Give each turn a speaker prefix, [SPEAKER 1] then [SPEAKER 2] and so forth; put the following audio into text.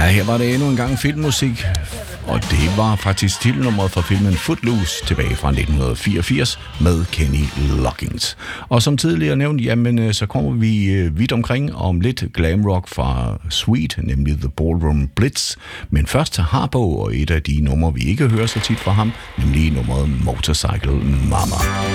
[SPEAKER 1] Ja, her var det endnu en gang filmmusik, og det var faktisk titelnummeret fra filmen Footloose tilbage fra 1984 med Kenny Loggins. Og som tidligere nævnt, jamen så kommer vi vidt omkring om lidt glam rock fra Sweet, nemlig The Ballroom Blitz. Men først Harpo og et af de numre, vi ikke hører så tit fra ham, nemlig nummeret Motorcycle Mama.